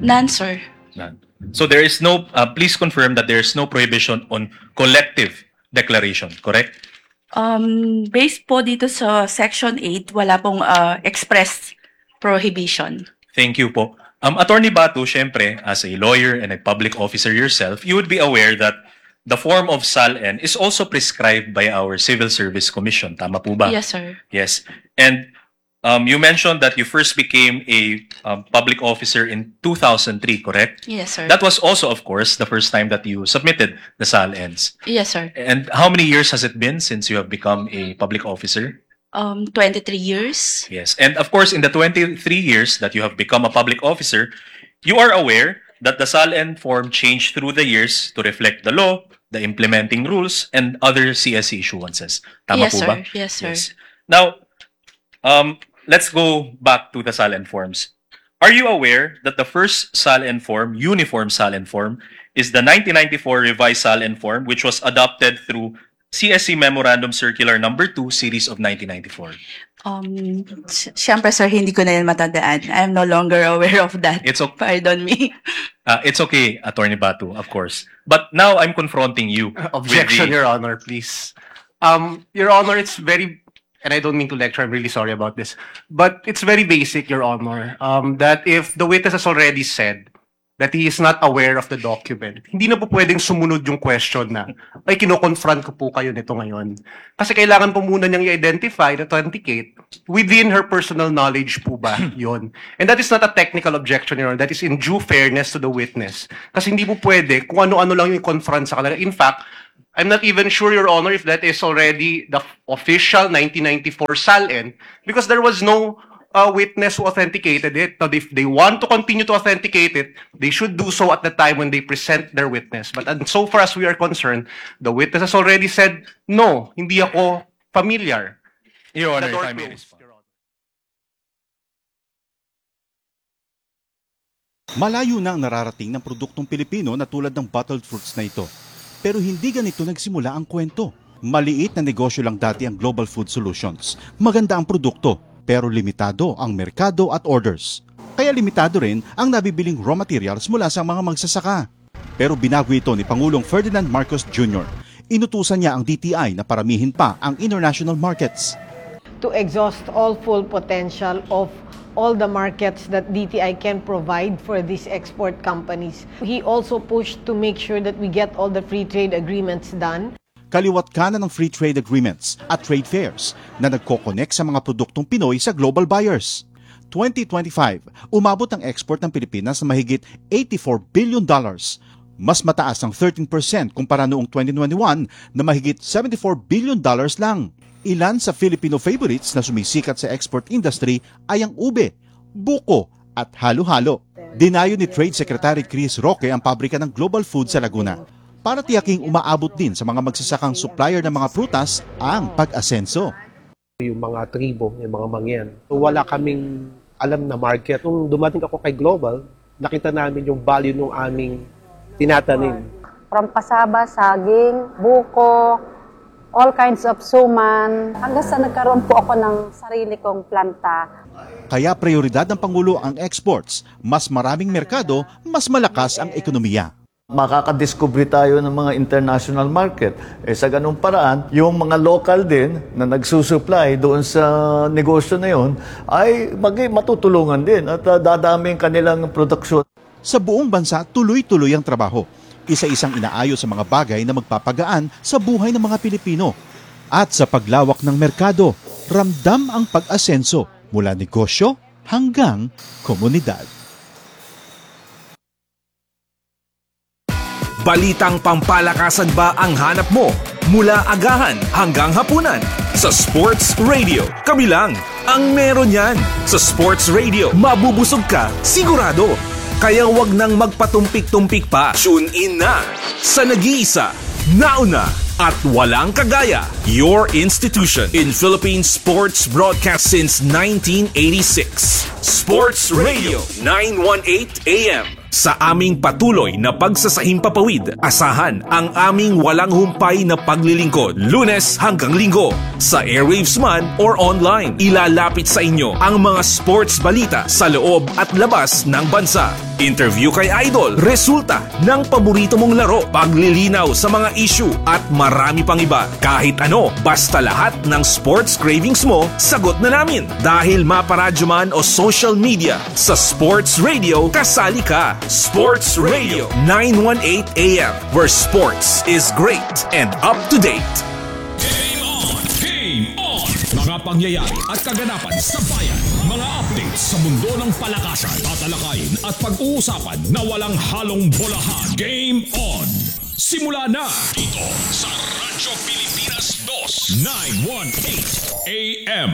None, sir. None. So there is no, please confirm that there is no prohibition on collective declaration, correct? Based po dito sa Section 8, wala pong express prohibition. Thank you po. Attorney Batu, syempre, as a lawyer and a public officer yourself, you would be aware that the form of SALN is also prescribed by our Civil Service Commission. Tama po ba? Yes, sir. Yes. And you mentioned that you first became a public officer in 2003, correct? Yes, sir. That was also, of course, the first time that you submitted the SALNs. Yes, sir. And how many years has it been since you have become a public officer? 23 years. Yes. And of course, in the 23 years that you have become a public officer, you are aware that the SALN form changed through the years to reflect the law, the implementing rules, and other CSE issuances. Tama Yes, po sir. ba? Yes, sir. Now, let's go back to the SALN forms. Are you aware that the first SALN form, uniform SALN form, is the 1994 revised SALN form, which was adopted through CSE Memorandum Circular Number 2, Series of 1994? Siyempre, sir, hindi ko na yan matandaan. I'm no longer aware of that. It's okay. Pardon me. It's okay, Attorney Batu, of course. But now I'm confronting you. Objection, with Your Honor, please. Your Honor, it's very, and I don't mean to lecture, I'm really sorry about this, but it's very basic, Your Honor, that if the witness has already said that he is not aware of the document, hindi na po pwedeng sumunod yung question na, ay, kino-confront ko po kayo nito ngayon. Kasi kailangan po muna niyang i-identify, authenticate, within her personal knowledge po ba yun. And that is not a technical objection, Your Honor. That is in due fairness to the witness. Kasi hindi po pwede kung ano-ano lang yung i-confront sa kanila. In fact, I'm not even sure, Your Honor, if that is already the official 1994 SALN, because there was no witness who authenticated it. Now, if they want to continue to authenticate it, they should do so at the time when they present their witness. But so far as we are concerned, the witness has already said, no, hindi ako familiar. Your Honor, The door if I may closed, respond. Your Honor. Malayo na ang nararating ng produktong Pilipino na tulad ng bottled fruits na ito. Pero hindi ganito nagsimula ang kwento. Maliit na negosyo lang dati ang Global Food Solutions. Maganda ang produkto, pero limitado ang merkado at orders. Kaya limitado rin ang nabibiling raw materials mula sa mga magsasaka. Pero binago ito ni Pangulong Ferdinand Marcos Jr. Inutusan niya ang DTI na paramihin pa ang international markets. To exhaust all full potential of all the markets that DTI can provide for these export companies. He also pushed to make sure that we get all the free trade agreements done. Kaliwat kanan ng free trade agreements at trade fairs na nagko-connect sa mga produktong Pinoy sa global buyers. 2025, umabot ang export ng Pilipinas na mahigit $84 billion. Mas mataas ang 13% kumpara noong 2021 na mahigit $74 billion lang. Ilan sa Filipino favorites na sumisikat sa export industry ay ang ube, buko at halo-halo. Dinayo ni Trade Secretary Chris Roque ang pabrika ng Global Food sa Laguna para tiyaking umaabot din sa mga magsasakang supplier ng mga prutas ang pag-asenso. Yung mga tribo, yung mga mangyan. So, wala kaming alam na market. Nung dumating ako kay Global, nakita namin yung value ng aming tinatanim. From pasaba, saging, buko, all kinds of suman. Hanggang sa nagkaroon po ako ng sarili kong planta. Kaya prioridad ng Pangulo ang exports. Mas maraming merkado, mas malakas ang ekonomiya. Makakadiscover tayo ng mga international market. Sa ganung paraan, yung mga local din na nagsusupply doon sa negosyo na yun ay matutulungan din at dadami ang kanilang produksyon. Sa buong bansa, tuloy-tuloy ang trabaho. Isa-isang inaayos sa mga bagay na magpapagaan sa buhay ng mga Pilipino. At sa paglawak ng merkado, ramdam ang pag-asenso mula negosyo hanggang komunidad. Balitang pampalakasan ba ang hanap mo? Mula agahan hanggang hapunan. Sa Sports Radio, kami lang ang meron yan. Sa Sports Radio, mabubusog ka, sigurado. Kaya wag nang magpatumpik-tumpik pa. Tune in na sa nag-iisa, nauna, at walang kagaya. Your institution in Philippine sports broadcast since 1986. Sports Radio 918 AM. Sa aming patuloy na pagsasahimpapawid, asahan ang aming walang humpay na paglilingkod. Lunes hanggang Linggo. Sa airwaves man or online, ilalapit sa inyo ang mga sports balita sa loob at labas ng bansa. Interview kay Idol, resulta ng paborito mong laro, paglilinaw sa mga issue at marami pang iba. Kahit ano, basta lahat ng sports cravings mo, sagot na namin. Dahil maparadyo man o social media, sa Sports Radio, kasali ka. Sports Radio 918 AM, where sports is great and up to date. Game on! Game on! Mga pangyayari at kaganapan sa bayan. Mga updates sa mundo ng palakasan, tatalakayin at pag-uusapan na walang halong bolahan. Game on! Simula na dito sa Radyo Pilipinas 2 918 AM.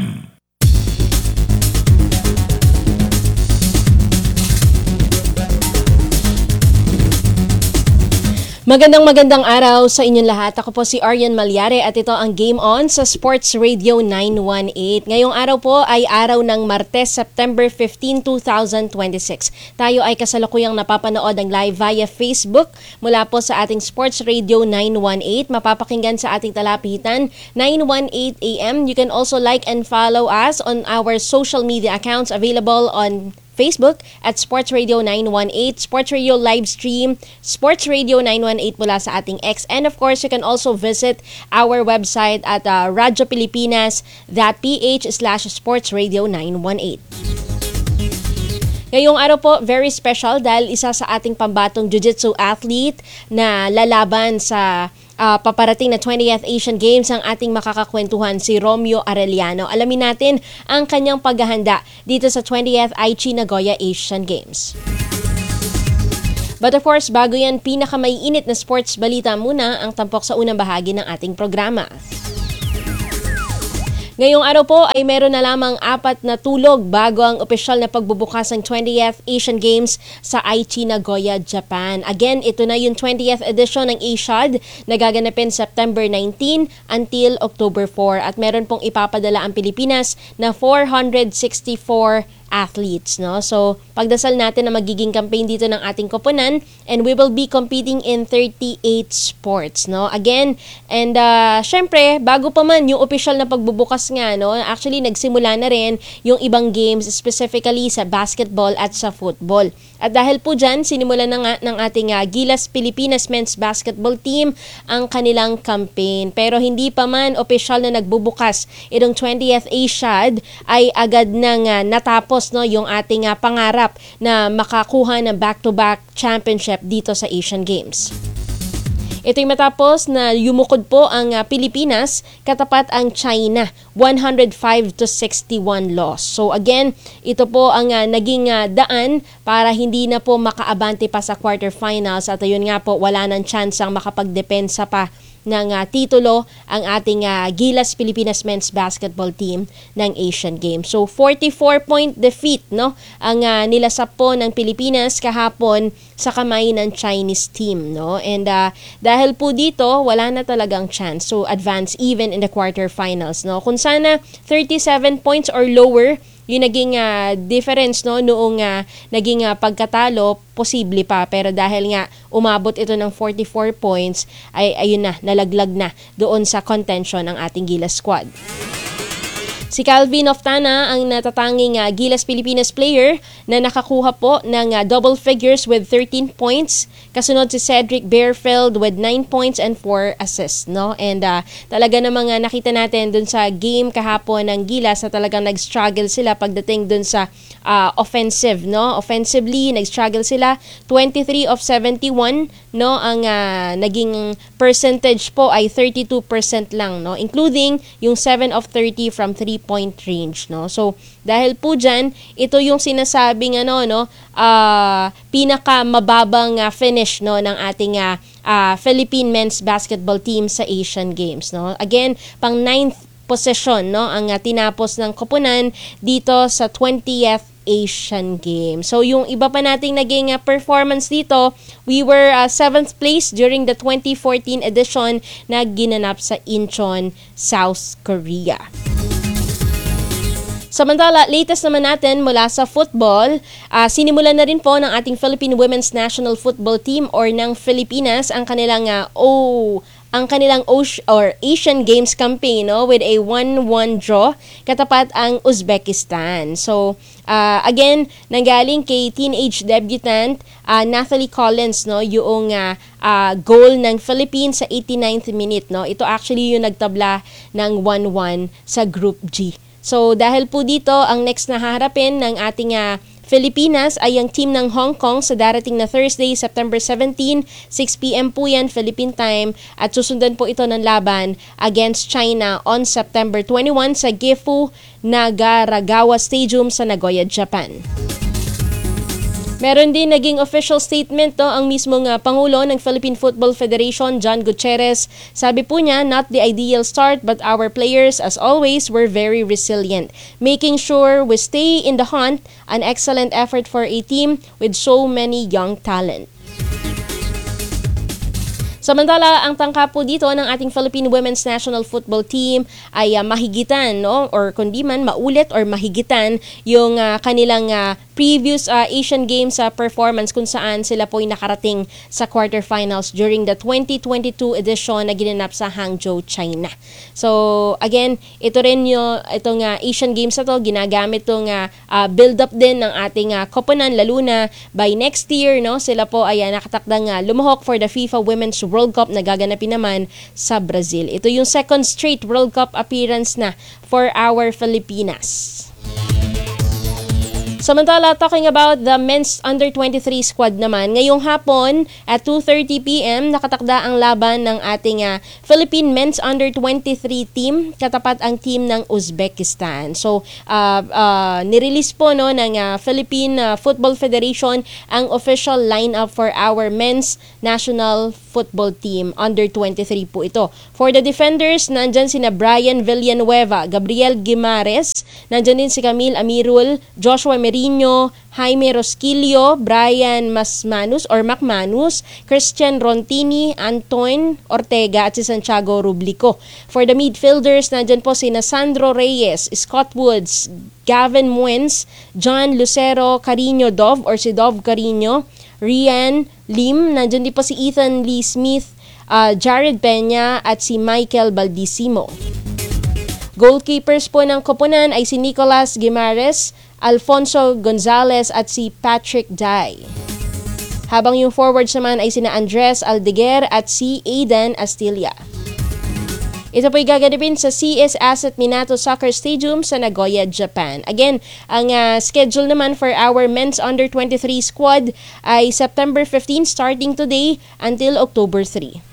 Magandang araw sa inyong lahat. Ako po si Arian Malyare at ito ang Game On sa Sports Radio 918. Ngayong araw po ay araw ng Martes, September 15, 2026. Tayo ay kasalukuyang napapanood ang live via Facebook mula po sa ating Sports Radio 918. Mapapakinggan sa ating talapitan 918 AM. You can also like and follow us on our social media accounts available on Facebook at Sports Radio 918, Sports Radio live stream, Sports Radio 918 mula sa ating X. And of course, you can also visit our website at radiopilipinas.ph/sportsradio 918. Ngayong araw po, very special dahil isa sa ating pambatong jiu-jitsu athlete na lalaban sa paparating na 20th Asian Games ang ating makakakwentuhan, si Romeo Arellano. Alamin natin ang kanyang paghahanda dito sa 20th Aichi Nagoya Asian Games. But of course, bago yan, pinakamaiinit na sports balita muna ang tampok sa unang bahagi ng ating programa. Ngayong araw po ay meron na lamang 4 na tulog bago ang opisyal na pagbubukas ng 20th Asian Games sa Aichi, Nagoya, Japan. Again, ito na yung 20th edition ng ASIAD na gaganapin September 19 until October 4. At meron pong ipapadala ang Pilipinas na 464 athletes, no? So, pagdasal natin na magiging campaign dito ng ating koponan, and we will be competing in 38 sports, no? Again, and syempre, bago pa man yung official na pagbubukas nga, no? Actually, nagsimula na rin yung ibang games, specifically sa basketball at sa football. At dahil po dyan, sinimulan na nga ng ating Gilas Pilipinas Men's Basketball Team ang kanilang campaign. Pero hindi pa man official na nagbubukas itong 20th ASIAD ay agad nang natapos, no, yung ating pangarap na makakuha ng back-to-back championship dito sa Asian Games. Ito'y matapos na yumukod po ang Pilipinas katapat ang China, 105-61 loss. So again, ito po ang naging daan para hindi na po makaabante pa sa quarterfinals at ayun nga po, wala nang chance ang makapagdepensa pa ng titulo ang ating Gilas Pilipinas Men's Basketball Team ng Asian Games. So 44-point defeat, no, ang nilasap po ng Pilipinas kahapon sa kamay ng Chinese team, no. And dahil po dito wala na talagang chance to advance even in the quarterfinals, no. Kung sana 37 points or lower yung naging difference, no, noong naging pagkatalo, posible pa. Pero dahil nga umabot ito ng 44 points, ay ayun na, nalaglag na doon sa contention ng ating Gilas squad. Si Calvin Oftana ang natatanging Gilas Pilipinas player na nakakuha po ng double figures with 13 points. Kasunod si Cedric Bearfield with 9 points and 4 assists, no? And talaga namang nakita natin dun sa game kahapon ng Gilas na talagang nag-struggle sila pagdating dun sa offensive, no? Offensively, nag-struggle sila. 23 of 71, no? Ang naging percentage po ay 32% lang, no? Including yung 7 of 30 from 3-point range, no? So, dahil po dyan, ito yung sinasabing pinaka mababang finish, no, ng ating Philippine men's basketball team sa Asian Games, no? Again, pang 9th position, no, ang tinapos ng koponan dito sa 20th Asian Games. So yung iba pa nating naging performance dito, we were 7th place during the 2014 edition na ginanap sa Incheon, South Korea. Samantala, latest naman natin mula sa football, sinimulan na rin po ng ating Philippine Women's National Football Team or ng Filipinas ang kanilang Asian Games campaign, no, with a 1-1 draw katapat ang Uzbekistan. So, again, nanggaling kay teenage debutant Nathalie Collins, no, yung goal ng Philippines sa 89th minute, no. Ito actually yung nagtabla ng 1-1 sa Group G. So, dahil po dito, ang next na haharapin ng ating Filipinas ay ang team ng Hong Kong sa darating na Thursday, September 17, 6 p.m. po yan, Philippine time, at susundan po ito ng laban against China on September 21 sa Gifu Nagaragawa Stadium sa Nagoya, Japan. Meron din naging official statement, no, ang mismong Pangulo ng Philippine Football Federation, John Gutierrez. Sabi po niya, not the ideal start but our players as always were very resilient, making sure we stay in the hunt, an excellent effort for a team with so many young talent. Samantala, ang tangka po dito ng ating Philippine Women's National Football Team ay mahigitan, no, or kundi man maulit or mahigitan yung kanilang previous Asian Games performance kung saan sila po ay nakarating sa quarterfinals during the 2022 edition na ginanap sa Hangzhou, China. So, again, itong Asian Games na to, ginagamit itong build-up din ng ating koponan, lalo na by next year, no, sila po ay nakatakdang lumuhok for the FIFA Women's World Cup na gaganapin naman sa Brazil. Ito yung second straight World Cup appearance na for our Filipinas. Samantala, talking about the men's under-23 squad naman, ngayong hapon at 2:30 p.m. nakatakda ang laban ng ating Philippine men's under-23 team katapat ang team ng Uzbekistan. So, nirelease po, no, ng Philippine Football Federation ang official lineup for our men's national football team. Under-23 po ito. For the defenders, nandyan sina Brian Villanueva, Gabriel Guimares, nandyan din si Camille Amirul, Joshua Merino, Jaime Rosquillo, Brian Macmanus, Christian Rontini, Antoine Ortega at si Santiago Rublico. For the midfielders, nandyan po sina Sandro Reyes, Scott Woods, Gavin Muenz, John Lucero Carino Dov or si Dov Carino, Rian Lim, nandyan din po si Ethan Lee Smith, Jared Peña at si Michael Baldisimo. Goalkeepers po ng koponan ay si Nicolas Guimares, Alfonso Gonzalez at si Patrick Dai. Habang yung forwards naman ay sina Andres Aldeguer at si Aidan Astilla. Ito po'y gaganapin sa CS Asset Minato Soccer Stadium sa Nagoya, Japan. Again, ang schedule naman for our men's under-23 squad ay September 15 starting today until October 3.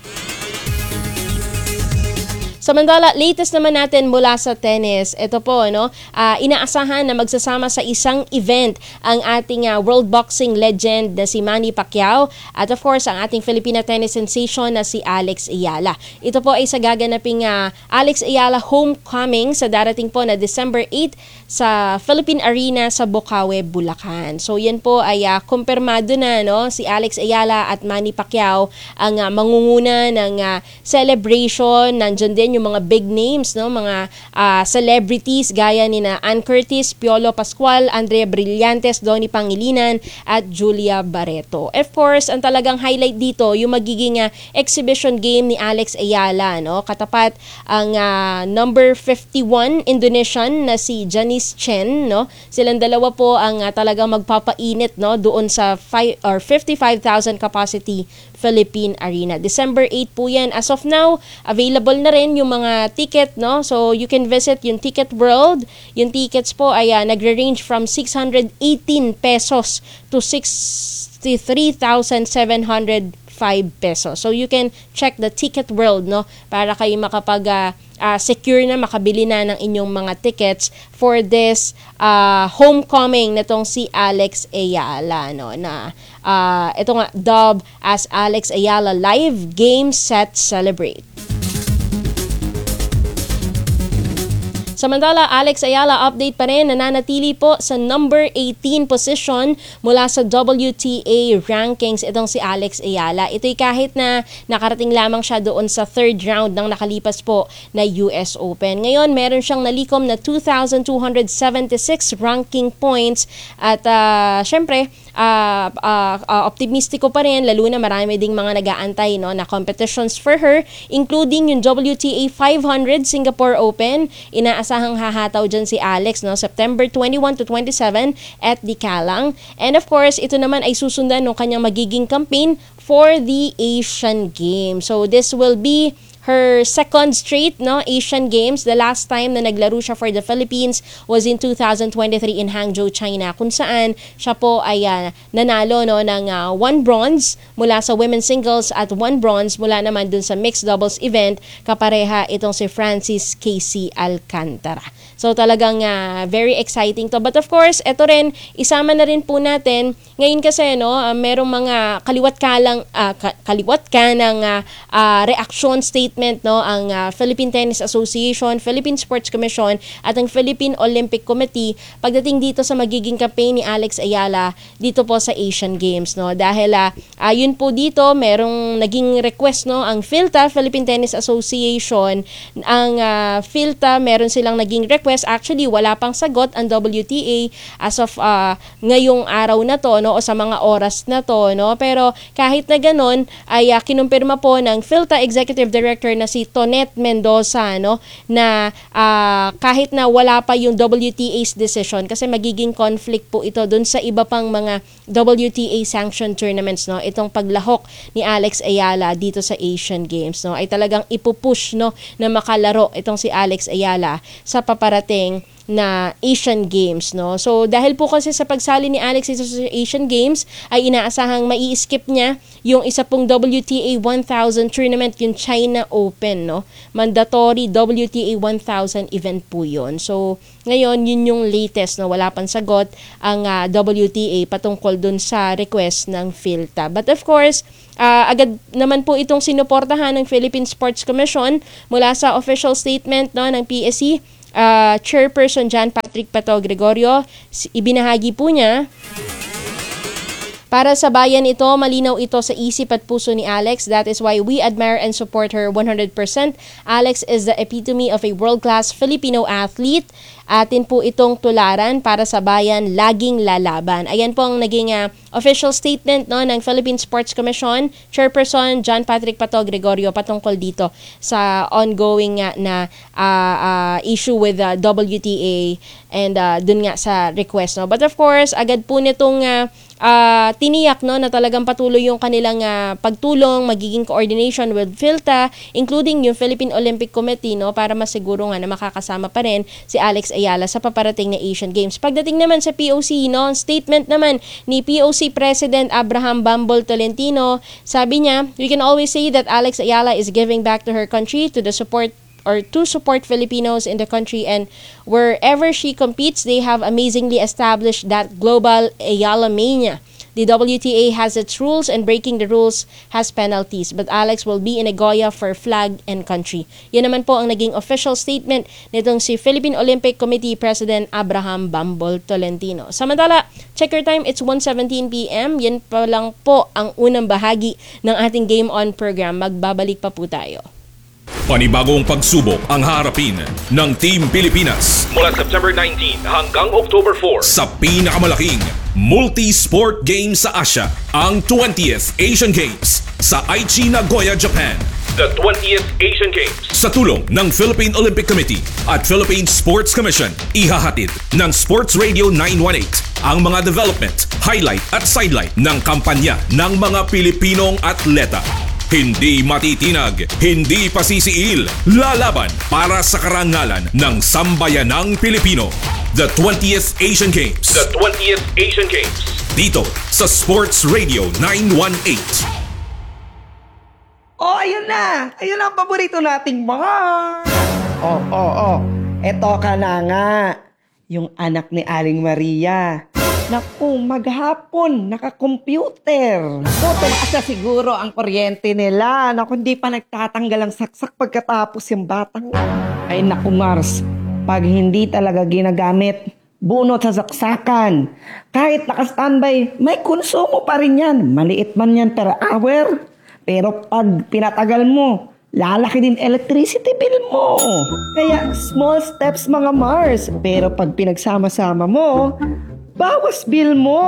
Samantala, latest naman natin mula sa tennis. Ito po, no, inaasahan na magsasama sa isang event ang ating world boxing legend na si Manny Pacquiao at of course ang ating Filipina tennis sensation na si Alex Ayala. Ito po ay sa gaganaping Alex Ayala homecoming sa darating po na December 8 sa Philippine Arena sa Bocaue, Bulacan. So yan po ay kumpirmado na, no, si Alex Ayala at Manny Pacquiao ang mangunguna ng celebration. Nandiyan din yung mga big names, no, mga celebrities gaya ni na Ann Curtis, Piolo Pascual, Andrea Brillantes, Donnie Pangilinan at Julia Barreto. Of course, ang talagang highlight dito yung magiging exhibition game ni Alex Ayala, no. Katapat ang number 51 Indonesian na si Janice Chen, no. Silang dalawa po ang talagang magpapainit, no, doon sa 55,000 capacity Philippine Arena. December 8 po yan. As of now, available na rin yung mga ticket, no? So, you can visit yung Ticket World. Yung tickets po ay nagre-range from 618 pesos to 63,705 pesos. So, you can check the Ticket World, no? Para kayo makapag secure na, makabili na ng inyong mga tickets for this homecoming na tong si Alex Ayala, no? Na ito nga, dubbed as Alex Ayala Live Game Set Celebrate. Samantala, Alex Ayala update pa rin, nananatili po sa number 18 position mula sa WTA rankings itong si Alex Ayala. Ito'y kahit na nakarating lamang siya doon sa third round ng nakalipas po na US Open. Ngayon, meron siyang nalikom na 2,276 ranking points at syempre, optimistiko pa rin, lalo na marami ding mga nag-aantay no, na competitions for her, including yung WTA 500 Singapore Open. Inaasahang hahataw dyan si Alex no, September 21 to 27 at Di Calang. And of course, ito naman ay susundan ng kanyang magiging campaign for the Asian Games. So this will be her second straight Asian Games. The last time na naglaro siya for the Philippines was in 2023 in Hangzhou, China, kung saan siya po ay nanalo ng 1 bronze mula sa women's singles at 1 bronze mula naman dun sa mixed doubles event, kapareha itong si Francis Casey Alcantara. So talagang very exciting to. But of course, ito rin, isama na rin po natin, ngayon kasi merong mga kaliwat ka ng reaction statement ang Philippine Tennis Association, Philippine Sports Commission at ang Philippine Olympic Committee pagdating dito sa magiging campaign ni Alex Ayala dito po sa Asian Games dahil yun po dito merong naging request ang PHLTA, Philippine Tennis Association. Ang PHLTA meron silang naging request, actually wala pang sagot ang WTA as of ngayong araw na to o sa mga oras na to pero kahit na ganun ay kinumpirma po ng PHLTA Executive Director na si Tonet Mendoza na kahit na wala pa yung WTA's decision kasi magiging conflict po ito dun sa iba pang mga WTA sanctioned tournaments itong paglahok ni Alex Ayala dito sa Asian Games ay talagang ipupush na makalaro itong si Alex Ayala sa paparating na Asian Games So dahil po kasi sa pagsali ni Alex sa Asian Games ay inaasahang mai-skip niya yung isa pong WTA 1000 tournament, yung China Open Mandatory WTA 1000 event po yun. So ngayon yun yung latest wala pang sagot ang WTA patungkol dun sa request ng PHLTA. But of course, agad naman po itong sinuportahan ng Philippine Sports Commission mula sa official statement ng PSC. Chairperson John Patrick Pato Gregorio, ibinahagi po niya, para sa bayan ito, malinaw ito sa isip at puso ni Alex. That is why we admire and support her 100%. Alex is the epitome of a world-class Filipino athlete. Atin po itong tularan para sa bayan, laging lalaban. Ayan po ang naging official statement ng Philippine Sports Commission, Chairperson John Patrick Pato Gregorio patungkol dito sa ongoing na issue with WTA and dun nga sa request. But of course, agad po nitong tiniyak na talagang patuloy yung kanilang pagtulong, magiging coordination with PHLTA, including yung Philippine Olympic Committee para masiguro nga na makakasama pa rin si Alex Ayala sa paparating na Asian Games. Pagdating naman sa POC, statement naman ni POC President Abraham Bambol Tolentino, sabi niya, "We can always say that Alex Ayala is giving back to her country to support Filipinos in the country, and wherever she competes, they have amazingly established that global Ayala mania. The WTA has its rules and breaking the rules has penalties, but Alex will be in Nagoya for flag and country." Yan naman po ang naging official statement nitong si Philippine Olympic Committee President Abraham Bambol Tolentino. Samantala, check your time, it's 1:17 p.m. Yan pa lang po ang unang bahagi ng ating Game On program. Magbabalik pa po tayo. Panibagong pagsubok ang harapin ng Team Pilipinas mula September 19 hanggang October 4 sa pinakamalaking multi-sport game sa Asia, ang 20th Asian Games sa Aichi, Nagoya, Japan. The 20th Asian Games sa tulong ng Philippine Olympic Committee at Philippine Sports Commission, ihahatid ng Sports Radio 918 ang mga development, highlight at sidelight ng kampanya ng mga Pilipinong atleta. Hindi matitinag, hindi pasisiil, lalaban para sa karangalan ng sambayanang Pilipino. The 20th Asian Games. The 20th Asian Games. Dito sa Sports Radio 918. Oh, ayun na! Ayun ang paborito nating bar! Oh. Eto ka na nga. Yung anak ni Aling Maria. Naku, maghapon, naka-computer. So, tumaas na siguro ang kuryente nila. Naku, hindi pa nagtatanggal ang saksak pagkatapos yung batang. Ay, naku, Mars. Pag hindi talaga ginagamit, bunot sa saksakan. Kahit naka-standby, may konsumo pa rin yan. Maliit man yan per hour. Pero pag pinatagal mo, lalaki din electricity bill mo. Kaya small steps mga Mars. Pero pag pinagsama-sama mo, bawas bill mo.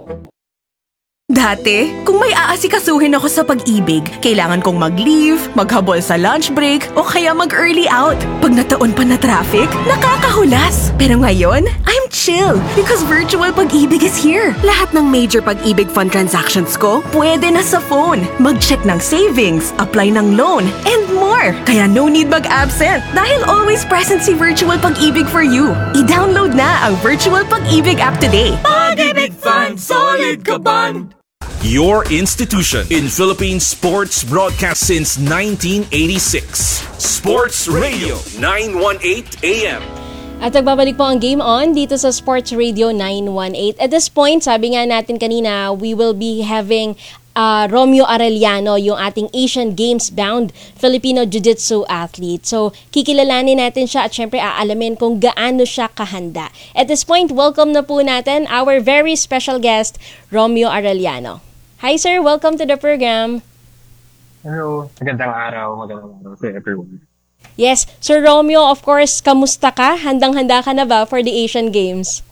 Dati, kung may aasikasuhin ako sa pag-ibig, kailangan kong mag-leave, maghabol sa lunch break, o kaya mag-early out. Pag nataon pa na traffic, nakakahulas. Pero ngayon, I'm chill because virtual pag-ibig is here. Lahat ng major pag-ibig fund transactions ko, pwede na sa phone. Mag-check ng savings, apply ng loan, and more. Kaya no need mag-absent dahil always present si virtual pag-ibig for you. I-download na ang virtual pag-ibig app today. Pag-ibig Fund, solid ka band! Your institution in Philippine sports broadcast since 1986. Sports Radio 918 AM. At nagbabalik po ang Game On dito sa Sports Radio 918. At this point, sabi nga natin kanina, we will be having Romeo Arellano, yung ating Asian Games bound Filipino Jiu-Jitsu athlete. So, kikilalanin natin siya at syempre aalamin kung gaano siya kahanda. At this point, welcome na po natin our very special guest, Romeo Arellano. Hi sir, welcome to the program. Hello, magandang araw to everyone. Yes, Sir Romeo, of course, kamusta ka? Handang-handa ka na ba for the Asian Games?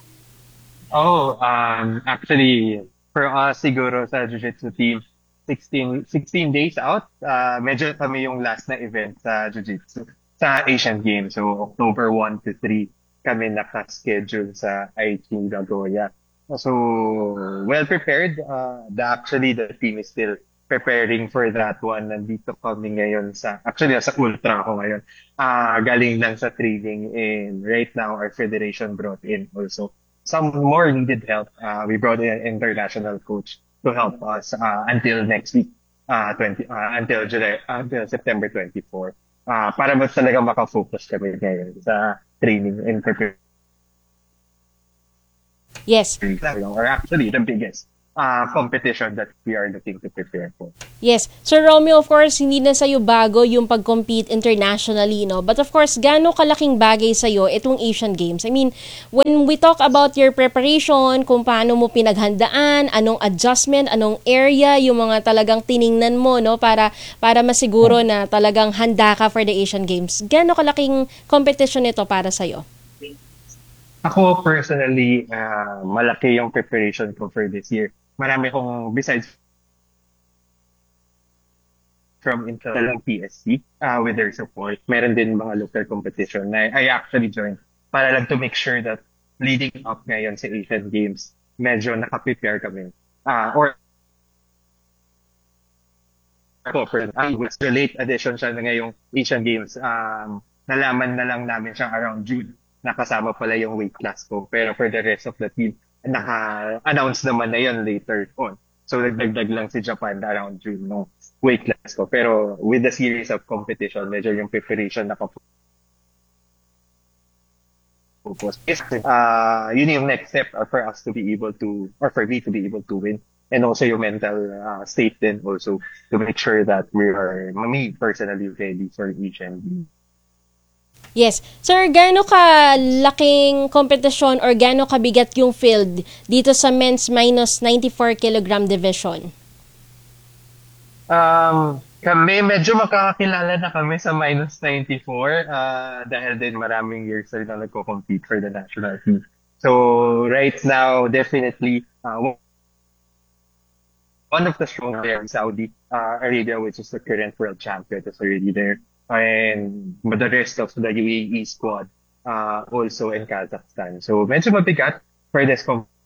Actually, for us siguro sa Jiu-Jitsu team, 16 days out. Medyo kami yung last na event sa Jiu-Jitsu sa Asian Games. So, October 1 to 3 kami naka-schedule sa Aichi, Nagoya. So, well prepared. Actually, the team is still preparing for that one. Nandito kami ngayon actually, nasa Ultra ako ngayon. Galing lang sa training, and right now, our federation brought in also some more needed help. We brought in an international coach to help us until next week, until September 24. Para mas talaga makafocus kami ngayon sa training and preparation. Yes. Or actually, the biggest competition that we are looking to prepare for. Yes. Sir Romeo, of course, hindi na sa'yo bago yung pag-compete internationally, no? But of course, gaano kalaking bagay sa'yo itong Asian Games? I mean, when we talk about your preparation, kung paano mo pinaghandaan, anong adjustment, anong area, yung mga talagang tiningnan mo, no? Para masiguro na talagang handa ka for the Asian Games. Gaano kalaking competition ito para sa'yo? Ako personally, malaki yung preparation ko for this year. Marami kong, besides from internal PSC, with their support, meron din mga local competition na I actually joined para lang to make sure that leading up ngayon sa Asian Games, medyo nakaprepare kami. With the late addition siya na ngayong Asian Games, nalaman na lang namin siya around June. Nakasama pala yung weight class ko. Pero for the rest of the team, naka-announce naman na yun later on. So, nagdagdag lang si Japan around June no weight class ko. Pero with the series of competition, medyo yung preparation nakapupos. Yun yung next step for us to be able to, or for me to be able to win. And also yung mental state then also to make sure that me personally ready for Asian. Yes. Sir, gaano ka laking kompetisyon or gaano kabigat yung field dito sa men's minus 94 kilogram division? Kami, medyo makakakilala na kami sa minus 94 dahil din maraming years na nagko-compete for the national team. So, right now, definitely, one of the strong there in Saudi Arabia, which is the current world champion, is already there. And the rest of the UAE squad also in Kazakhstan. So medyo mabigat for this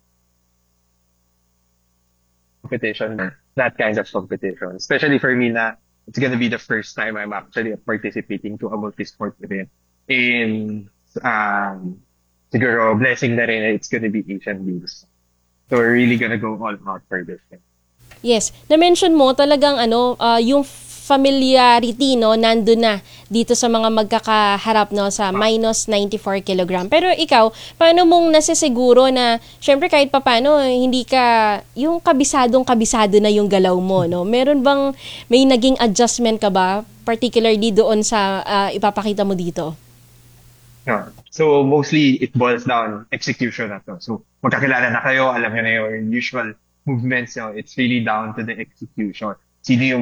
competition, that kind of competition. Especially for me na it's gonna be the first time I'm actually participating to a multi-sport event. And siguro blessing na rin it's gonna be Asian Games. So we're really gonna go all out for this thing. Yes. Na-mention mo talagang yung familiarity no nandun na dito sa mga magkakaharap no sa minus 94 kilogram. Pero ikaw, paano mong nasisiguro na syempre kahit papaano hindi ka yung kabisado na yung galaw mo no? Meron bang may naging adjustment ka ba particularly doon sa ipapakita mo dito? No. So mostly it boils down execution na to. So magkakilala na kayo, alam nyo na yung usual movements nyo. It's really down to the execution. Sino yung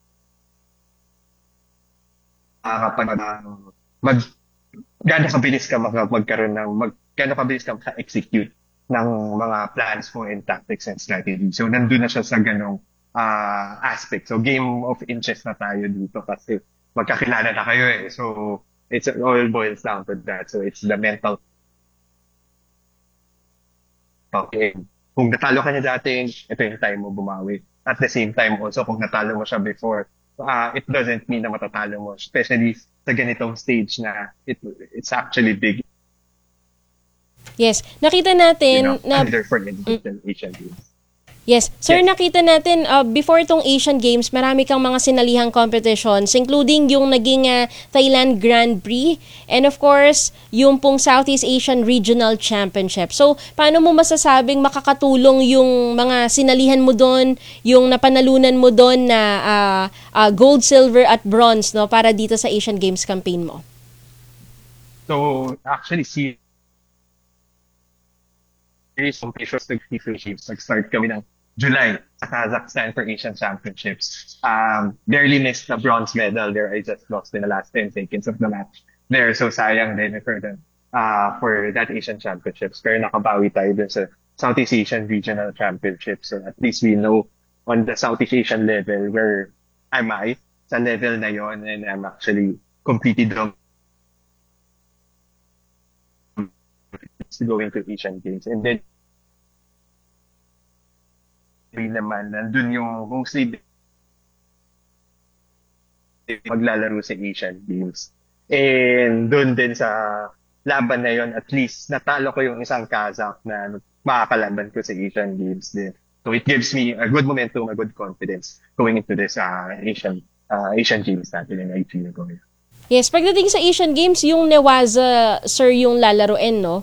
gaano kabilis ka magkaroon ng gaano kabilis ka maka-execute ng mga plans mo and tactics and strategy. So nandun na siya sa ganong aspect. So game of inches na tayo dito kasi magkakilala na kayo eh. So it all boils down to that. So it's the mental game. Kung natalo ka niya dati, ito yung time mo bumawi. At the same time also, kung natalo mo siya before, it doesn't mean na matatalo mo. Especially sa ganitong stage na it's actually big. Yes, nakita natin na Either for Asian Games. Yes. Sir, nakita natin, before itong Asian Games, marami kang mga sinalihang competitions, including yung naging Thailand Grand Prix, and of course, yung pong Southeast Asian Regional Championship. So, paano mo masasabing makakatulong yung mga sinalihan mo doon, yung napanalunan mo doon na gold, silver, at bronze, no, para dito sa Asian Games campaign mo? So, actually, series of pictures ng FIFA Games. Nag-start kami ng July sa Kazakhstan for Asian Championships. Barely missed the bronze medal there. I just lost in the last 10 seconds of the match there. So sayang din for that Asian Championships. Pero nakabawi tayo dun sa Southeast Asian Regional Championships. So at least we know on the Southeast Asian level where am I sa level na yon, and I'm actually completed going to Asian Games. And then naman, nandun yung mostly maglalaro sa Asian Games. And dun din sa laban na yon, at least natalo ko yung isang Kazakh na makakalaban ko sa Asian Games din. So it gives me a good momentum, a good confidence going into this Asian Games natin in 8 years ago. Yes, pagdating sa Asian Games, yung Newaza, sir, yung lalaroin, no?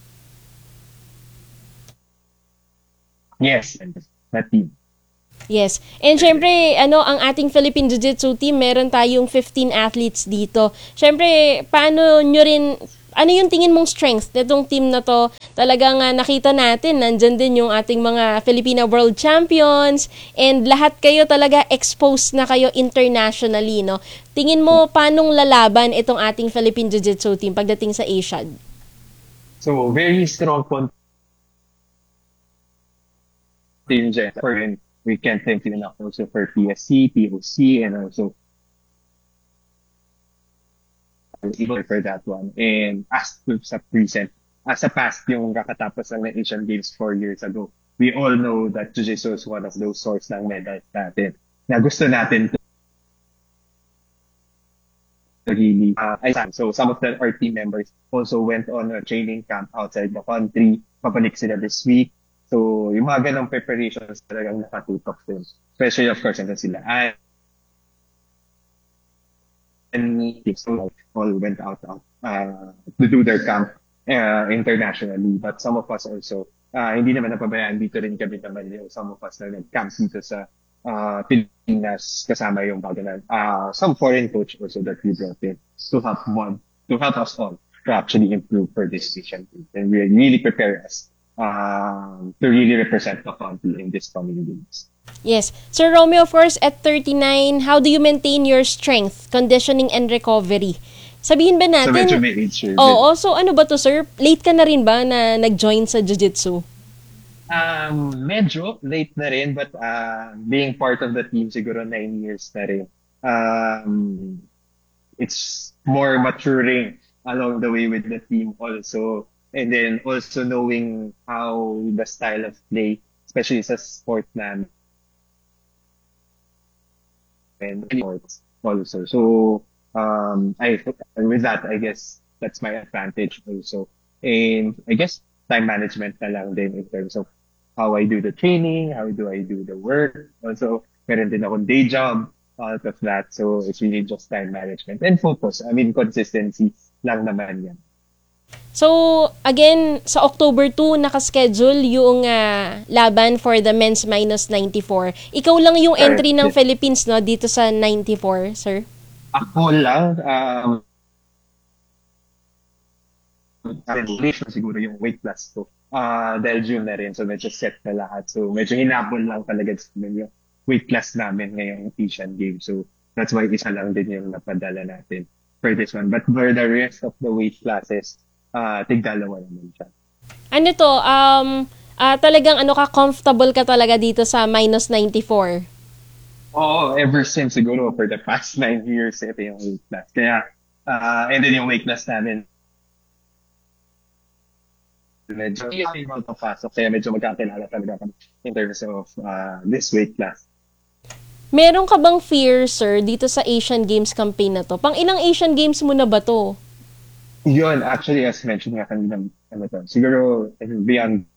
Yes, that team. Yes. And syempre, ang ating Philippine Jiu-Jitsu team, meron tayong 15 athletes dito. Syempre, paano nyo rin, ano yung tingin mong strength nitong team na to? Talagang nakita natin, nandyan din yung ating mga Filipina World Champions, and lahat kayo talaga exposed na kayo internationally, no? Tingin mo, paanong lalaban itong ating Philippine Jiu-Jitsu team pagdating sa Asian? So, very strong contingent for him. We can't thank you enough also for PSC, POC, and also able for that one. And as to sa present, as a past yung kakatapos ng Asian Games 4 years ago, we all know that Jiu-Jitsu is one of those source ng medals natin na gusto natin to really so some of our team members also went on a training camp outside the country. Pabalik sila this week. So, yung mga ganong preparations talagang nakatutok din. Especially, of course, nandun sila. And so all went out to do their camp internationally. But some of us also, hindi naman napabayaan, dito rin kami naman yung some of us na nag-camp dito sa Pilipinas kasama yung bago some foreign coach also that we brought in to help us all to actually improve for this Asian Games. And really prepare us to really represent the country in this coming games. Yes. Sir Romeo, of course, at 39, how do you maintain your strength, conditioning, and recovery? Sabihin ba natin? So medyo may age here. Oo. So ano ba to, sir? Late ka na rin ba na nag-join sa Jiu-Jitsu? Medyo late na rin, but being part of the team, siguro 9 years na rin. It's more maturing along the way with the team also. And then also knowing how the style of play, especially sa sport namin, and sports also. So, with that, I guess that's my advantage also. And I guess time management na lang din in terms of how I do the training, how do I do the work. Also, meron din akong day job out of that. So, it's really just time management and focus. I mean, consistency lang naman yan. So, again, sa October 2, nakaschedule yung laban for the men's minus 94. Ikaw lang yung entry ng Philippines, no, dito sa 94, sir? Ako lang. regulation siguro yung weight class ko. Dahil June na rin, so medyo set na lahat. So medyo hinabol lang talaga sa amin yung weight class namin ngayong Asian Games. So that's why isa lang din yung napadala natin for this one. But for the rest of the weight classes, tig-dalawa naman siya. Ano to, talagang comfortable ka talaga dito sa minus 94? Oo, ever since siguro for the past 9 years, ito yung weight class. Kaya, and then yung weight class namin, medyo yung papasok, kaya medyo magkakilala talaga kami in terms of this weight class. Meron ka bang fear, sir, dito sa Asian Games campaign na to? Pang ilang Asian Games mo na ba to? Yun, actually, as mentioned nga kanina, siguro beyond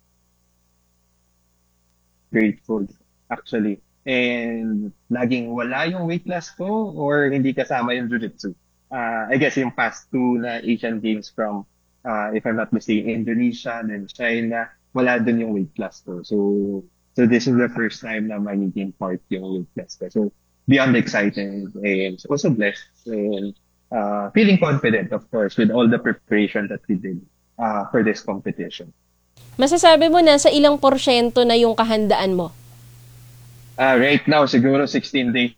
grateful, actually. And laging wala yung weight class ko or hindi kasama yung jiu-jitsu. I guess yung past 2 na Asian Games from if I'm not mistaken, Indonesia and China, wala dun yung weight class ko. So this is the first time na magiging part yung weight class ko. So beyond excited and also blessed and feeling confident, of course, with all the preparation that we did for this competition. Masasabi mo na sa ilang porsyento na yung kahandaan mo? Right now, siguro 16 days.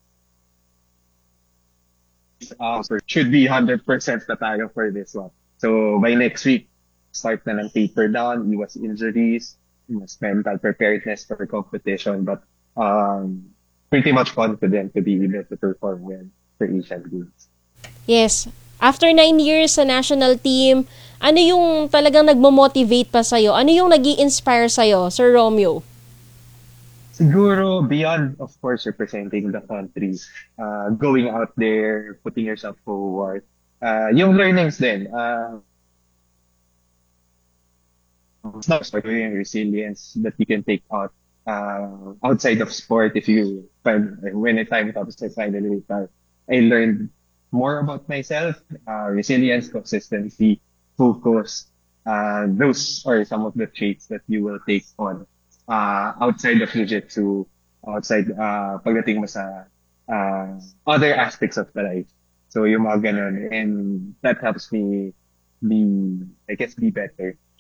Should be 100% na tayo for this one. So by next week, start na ng taper down, iwas injuries, mas mental preparedness for competition, but pretty much confident to be able to perform well for Asian Games. Yes. After 9 years sa national team, ano yung talagang nagmo-motivate pa sa'yo? Ano yung nag-i-inspire sa'yo, Sir Romeo? Siguro beyond, of course, representing the country, going out there, putting yourself forward, yung learnings din, yung resilience that you can take out outside of sport. If you when a time comes to finally retire, I learned more about myself, resilience, consistency, focus. Those are some of the traits that you will take on outside of jiu-jitsu, outside pagdating mo sa other aspects of the life. So yung mga ganun, and that helps me be better